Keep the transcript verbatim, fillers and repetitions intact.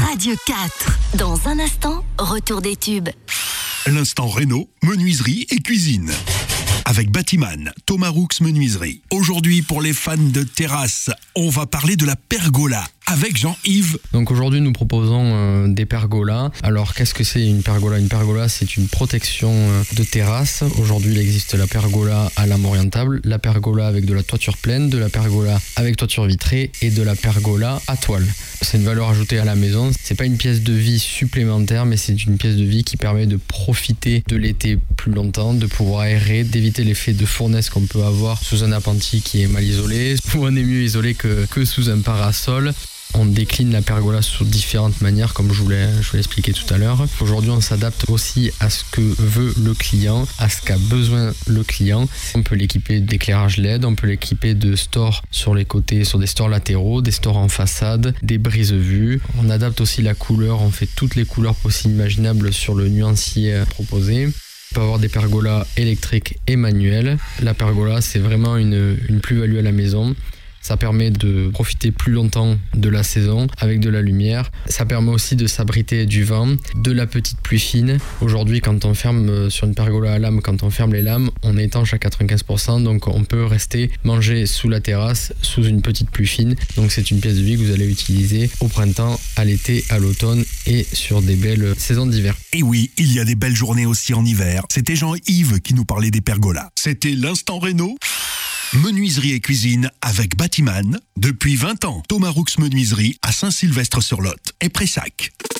Radio quatre. Dans un instant, retour des tubes. L'instant réno, menuiserie et cuisine. Avec Batiman, Thomas Roux Menuiserie. Aujourd'hui, pour les fans de terrasse, on va parler de la pergola avec Jean-Yves. Donc aujourd'hui, nous proposons euh, des pergolas. Alors, qu'est-ce que c'est une pergola ? Une pergola, c'est une protection euh, de terrasse. Aujourd'hui, il existe la pergola à lame orientable, la pergola avec de la toiture pleine, de la pergola avec toiture vitrée et de la pergola à toile. C'est une valeur ajoutée à la maison. C'est pas une pièce de vie supplémentaire, mais c'est une pièce de vie qui permet de profiter de l'été plus longtemps, de pouvoir aérer, d'éviter l'effet de fournaise qu'on peut avoir sous un appentis qui est mal isolé, ou on est mieux isolé que, que sous un parasol. On décline la pergola sous différentes manières, comme je vous l'ai, je vous l'ai expliqué tout à l'heure. Aujourd'hui, on s'adapte aussi à ce que veut le client, à ce qu'a besoin le client. On peut l'équiper d'éclairage L E D, on peut l'équiper de stores sur les côtés, sur des stores latéraux, des stores en façade, des brise-vues. On adapte aussi la couleur, on fait toutes les couleurs possibles imaginables sur le nuancier proposé. On peut avoir des pergolas électriques et manuelles. La pergola, c'est vraiment une, une plus-value à la maison. Ça permet de profiter plus longtemps de la saison avec de la lumière. Ça permet aussi de s'abriter du vent, de la petite pluie fine. Aujourd'hui, quand on ferme sur une pergola à lame, quand on ferme les lames, on est étanche à quatre-vingt-quinze pour cent. Donc on peut rester manger sous la terrasse, sous une petite pluie fine. Donc c'est une pièce de vie que vous allez utiliser au printemps, à l'été, à l'automne et sur des belles saisons d'hiver. Et oui, il y a des belles journées aussi en hiver. C'était Jean-Yves qui nous parlait des pergolas. C'était l'instant réno. Menuiserie et cuisine avec Batiman. Depuis vingt ans, Thomas Roux Menuiserie à Saint-Sylvestre-sur-Lot et Pressac.